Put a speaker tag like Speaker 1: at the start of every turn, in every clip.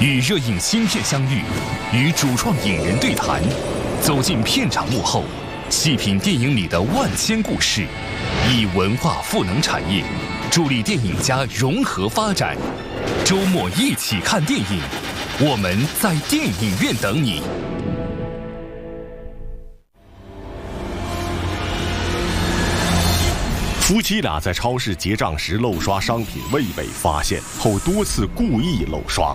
Speaker 1: 与热映新片相遇，与主创影人对谈，走进片场幕后，细品电影里的万千故事，以文化赋能产业，助力电影家融合发展。周末一起看电影，我们在电影院等你。
Speaker 2: 夫妻俩在超市结账时漏刷商品未被发现后，多次故意漏刷。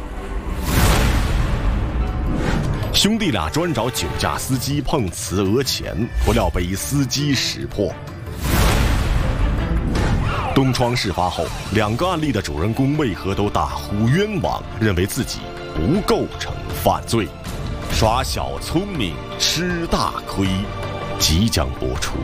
Speaker 2: 兄弟俩专找酒驾司机碰瓷讹钱，不料被司机识破。东窗事发后，2个案例的主人公为何都大呼冤枉，认为自己不构成犯罪？耍小聪明吃大亏，即将播出。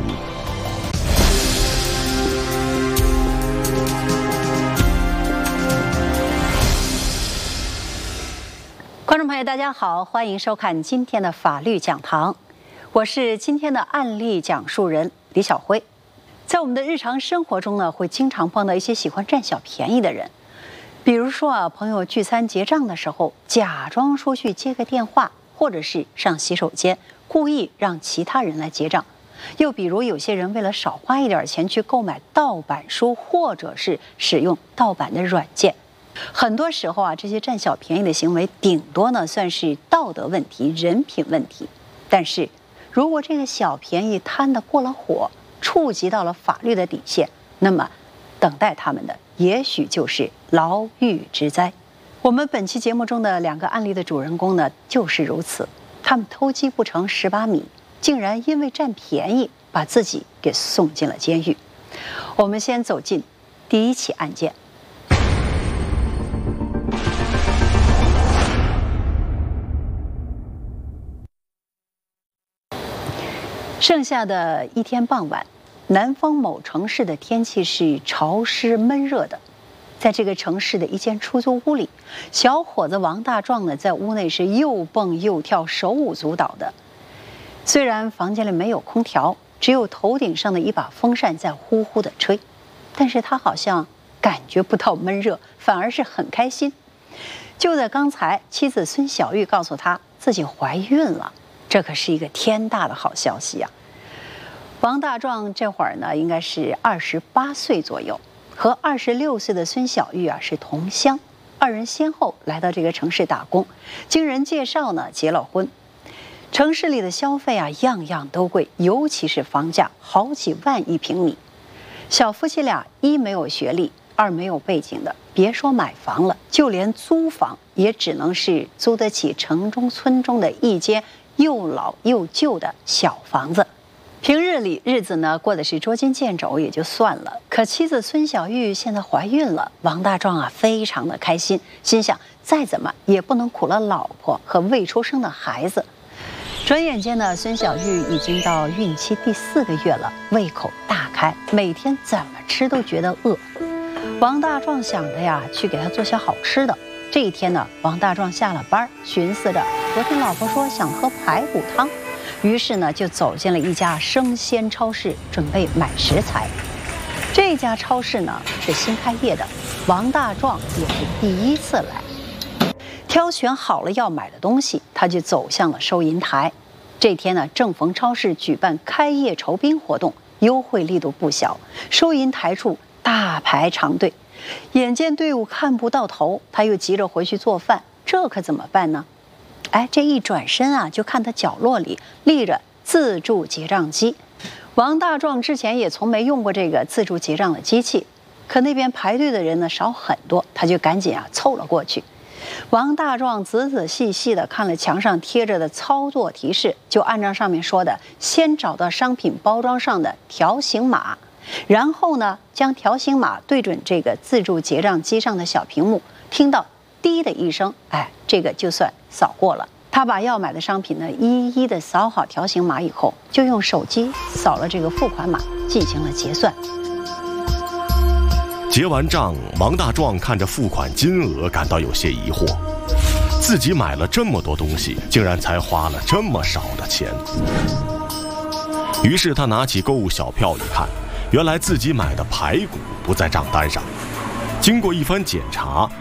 Speaker 3: 观众朋友，大家好，欢迎收看今天的法律讲堂，我是今天的案例讲述人李晓辉。在我们的日常生活中呢，会经常碰到一些喜欢占小便宜的人，比如说朋友聚餐结账的时候，假装说去接个电话，或者是上洗手间，故意让其他人来结账。又比如有些人为了少花一点钱去购买盗版书，或者是使用盗版的软件。很多时候这些占小便宜的行为顶多呢算是道德问题、人品问题，但是如果这个小便宜贪得过了火，触及到了法律的底线，那么等待他们的也许就是牢狱之灾。我们本期节目中的2个案例的主人公呢就是如此，他们偷鸡不成蚀把米，竟然因为占便宜把自己给送进了监狱。我们先走进第一起案件。盛夏的一天傍晚，南方某城市的天气是潮湿闷热的。在这个城市的一间出租屋里，小伙子王大壮呢，在屋内是又蹦又跳，手舞足蹈的。虽然房间里没有空调，只有头顶上的一把风扇在呼呼地吹，但是他好像感觉不到闷热，反而是很开心。就在刚才，妻子孙小玉告诉他自己怀孕了。这可是一个天大的好消息啊！王大壮这会儿呢，应该是28岁左右，和26岁的孙小玉是同乡，2人先后来到这个城市打工，经人介绍呢结了婚。城市里的消费样样都贵，尤其是房价好几万1平米。小夫妻俩一没有学历，2没有背景的，别说买房了，就连租房也只能是租得起城中村中的一间又老又旧的小房子。平日里日子呢过的是捉襟见肘也就算了，可妻子孙小玉现在怀孕了，王大壮非常的开心，心想再怎么也不能苦了老婆和未出生的孩子。转眼间呢，孙小玉已经到孕期第4个月了，胃口大开，每天怎么吃都觉得饿。王大壮想着去给她做些好吃的。这一天呢，王大壮下了班，寻思着昨天老婆说想喝排骨汤，于是呢就走进了一家生鲜超市，准备买食材。这家超市呢是新开业的，王大壮也是第一次来。挑选好了要买的东西，他就走向了收银台。这天呢，正逢超市举办开业酬宾活动，优惠力度不小，收银台处大排长队。眼见队伍看不到头，他又急着回去做饭，这可怎么办呢？这一转身就看他角落里立着自助结账机。王大壮之前也从没用过这个自助结账的机器，可那边排队的人呢少很多，他就赶紧凑了过去。王大壮仔仔细细地看了墙上贴着的操作提示，就按照上面说的，先找到商品包装上的条形码，然后呢，将条形码对准这个自助结账机上的小屏幕，听到滴的一声，这个就算扫过了。他把要买的商品呢一一的扫好条形码以后，就用手机扫了这个付款码，进行了结算。
Speaker 2: 结完账，王大壮看着付款金额感到有些疑惑，自己买了这么多东西，竟然才花了这么少的钱。于是他拿起购物小票一看，原来自己买的排骨不在账单上。经过一番检查，